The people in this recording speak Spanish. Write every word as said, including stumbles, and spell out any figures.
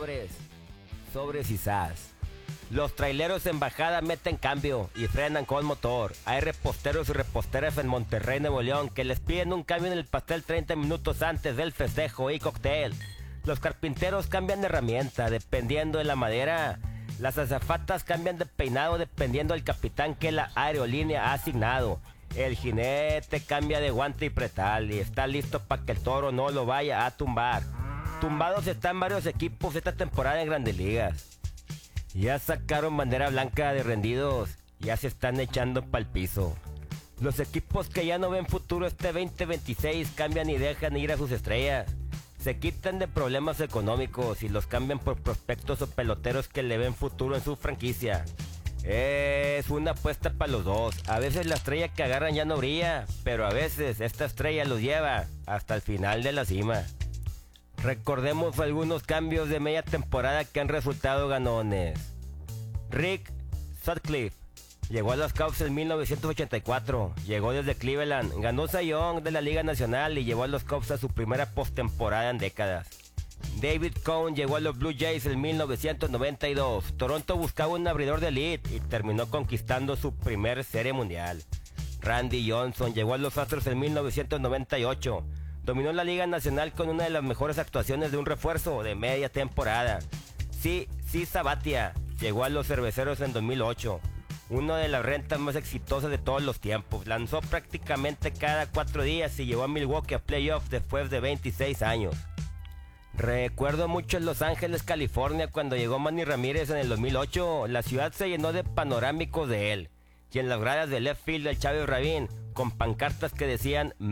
Sobres, sobres y zas. Los traileros en bajada meten cambio y frenan con motor. Hay reposteros y reposteras en Monterrey, Nuevo León, que les piden un cambio en el pastel treinta minutos antes del festejo y cóctel. Los carpinteros cambian de herramienta dependiendo de la madera. Las azafatas cambian de peinado dependiendo del capitán que la aerolínea ha asignado. El jinete cambia de guante y pretal y está listo para que el toro no lo vaya a tumbar. Tumbados están varios equipos esta temporada en Grandes Ligas. Ya sacaron bandera blanca de rendidos, ya se están echando pa'l piso. Los equipos que ya no ven futuro este veinte veintiséis cambian y dejan ir a sus estrellas. Se quitan de problemas económicos y los cambian por prospectos o peloteros que le ven futuro en su franquicia. Es una apuesta para los dos. A veces la estrella que agarran ya no brilla, pero a veces esta estrella los lleva hasta el final de la cima. Recordemos algunos cambios de media temporada que han resultado ganones. Rick Sutcliffe llegó a los Cubs en mil novecientos ochenta y cuatro, llegó desde Cleveland, ganó Cy Young de la Liga Nacional y llevó a los Cubs a su primera postemporada en décadas. David Cone llegó a los Blue Jays en mil novecientos noventa y dos. Toronto buscaba un abridor de elite y terminó conquistando su primer serie mundial. Randy Johnson llegó a los Astros en mil novecientos noventa y ocho. Dominó la Liga Nacional con una de las mejores actuaciones de un refuerzo de media temporada. Sí, sí, Sabathia llegó a los Cerveceros en dos mil ocho. Una de las rentas más exitosas de todos los tiempos. Lanzó prácticamente cada cuatro días y llevó a Milwaukee a playoffs después de veintiséis años. Recuerdo mucho en Los Ángeles, California, cuando llegó Manny Ramírez en el dos mil ocho. La ciudad se llenó de panorámicos de él. Y en las gradas del left field del Chávez Rabín, con pancartas que decían